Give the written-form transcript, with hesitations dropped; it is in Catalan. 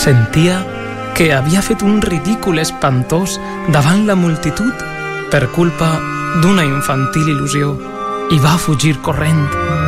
Sentia que havia fet un ridícul espantós davant la multitud per culpa d'una infantil il·lusió i va fugir corrent.